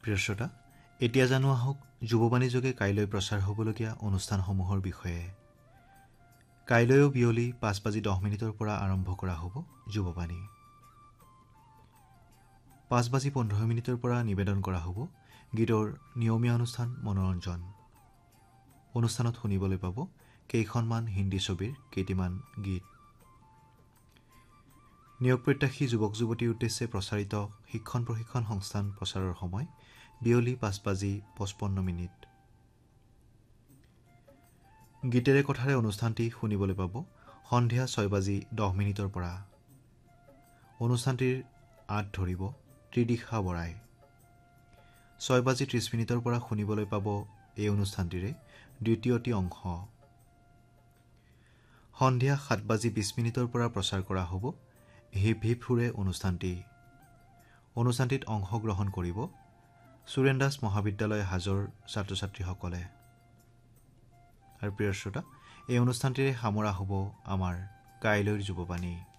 প্ৰিয় শ্ৰোতা, এতিয়া জানো আহক যুৱবাণীযোগে কাইলৈ প্ৰচাৰ হ'বলগীয়া অনুষ্ঠানসমূহৰ বিষয়ে। কাইলৈও বিয়লি 5:10 পৰা আৰম্ভ কৰা হ'ব যুৱবাণী। 5:15 পৰা নিবেদন কৰা হ'ব গীতৰ নিয়মীয়া অনুষ্ঠান মনোৰঞ্জন। অনুষ্ঠানত শুনিবলৈ পাব কেইখনমান হিন্দী ছবিৰ কেইটিমান গীত। নিয়োগ প্ৰত্যাশী যুৱক যুৱতীৰ উদ্দেশ্যে প্ৰচাৰিত শিক্ষণ প্ৰশিক্ষণ সংস্থান প্ৰচাৰৰ সময় বিয়লি 5:55। গীতেৰে কথাৰে অনুষ্ঠানটি শুনিবলৈ পাব সন্ধিয়া 6:10 পৰা। অনুষ্ঠানটিৰ আঁত ধৰিব ত্ৰিদিশা বৰাই। 6:30 পৰা শুনিবলৈ পাব এই অনুষ্ঠানটিৰে দ্বিতীয়টি অংশ। সন্ধিয়া 7:20 পৰা প্ৰচাৰ কৰা হ'ব হিপ হিপ হুৰে অনুষ্ঠানটি। অনুষ্ঠানটিত অংশগ্ৰহণ কৰিব সুৰেন দাস মহাবিদ্যালয় হাজোৰ ছাত্ৰ ছাত্ৰীসকলে। আৰু প্ৰিয় শ্ৰোতা, এই অনুষ্ঠানটিৰে সামৰা হ'ব আমাৰ কাইলৈৰ যুৱবাণী।